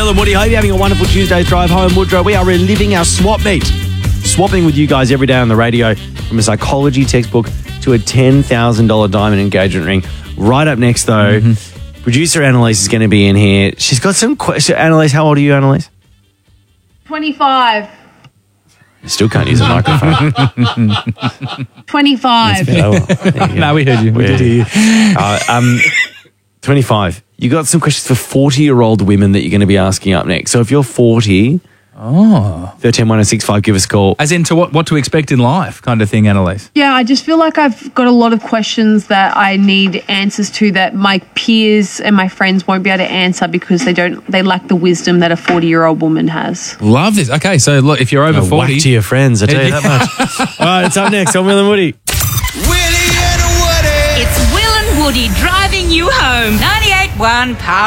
Will and Woody. Hope you're having a wonderful Tuesday drive home, Woodrow. We are reliving our swap meet. Swapping with you guys every day on the radio, from a psychology textbook to a $10,000 diamond engagement ring. Right up next, though, producer Annalise is going to be in here. She's got some questions. Annalise, how old are you, Annalise? 25. Still can't use a microphone. 25. No, we heard you. We did hear you. 25. You got some questions for 40-year-old women that you're going to be asking up next. So if you're 40, 131065, give us a call. As in to what to expect in life kind of thing, Annalise. Yeah, I just feel like I've got a lot of questions that I need answers to that my peers and my friends won't be able to answer because they lack the wisdom that a 40-year-old woman has. Love this. Okay, so look, if you're over 40... Whack to your friends, I tell you that much. All right, it's up next on Will and Woody. Willie and Woody. It's Will and Woody driving you home. 98.1 Power.